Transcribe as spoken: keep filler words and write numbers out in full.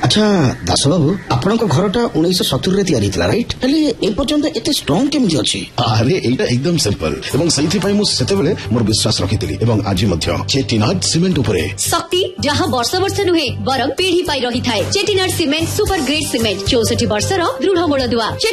अच्छा दास बाबू आपन को घरटा उन्नीस सत्तर रे तैयारी थला राइट हेले ए पर्यंत एते स्ट्रांग केमि अछि? अरे एटा एकदम सिंपल एवं सही पई मु सेते बेले मोर विश्वास रखितली एवं आज मध्य चेटिनाड सीमेंट उपरे शक्ति जहां वर्ष वर्ष नुहे बरम पीढ़ी पाई रही थाए। Chettinad cement super grade cement चौसठ वर्ष रो दृढ़ मूल दुआ।